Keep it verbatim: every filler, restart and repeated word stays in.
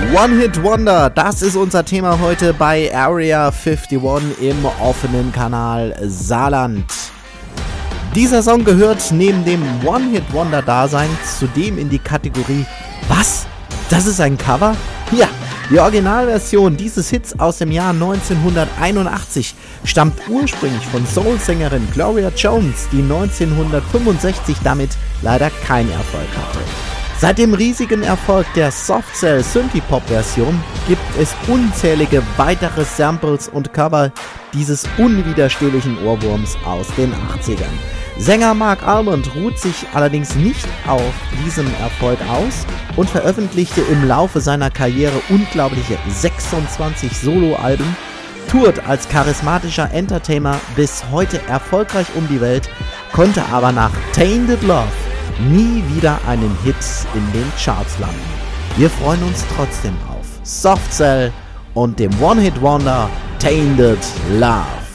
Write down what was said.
One-Hit-Wonder, das ist unser Thema heute bei Area einundfünfzig im offenen Kanal Saarland. Dieser Song gehört neben dem One-Hit-Wonder-Dasein zudem in die Kategorie Was? Das ist ein Cover? Ja, die Originalversion dieses Hits aus dem Jahr neunzehnhunderteinundachtzig stammt ursprünglich von Soul-Sängerin Gloria Jones, die neunzehnhundertfünfundsechzig damit leider keinen Erfolg hatte. Seit dem riesigen Erfolg der Soft-Cell Synthie-Pop-Version gibt es unzählige weitere Samples und Cover dieses unwiderstehlichen Ohrwurms aus den achtzigern. Sänger Mark Almond ruht sich allerdings nicht auf diesem Erfolg aus und veröffentlichte im Laufe seiner Karriere unglaubliche sechsundzwanzig Soloalben, tourt als charismatischer Entertainer bis heute erfolgreich um die Welt, konnte aber nach Tainted Love nie wieder einen Hit in den Charts landen. Wir freuen uns trotzdem auf Soft Cell und dem One-Hit-Wonder Tainted Love.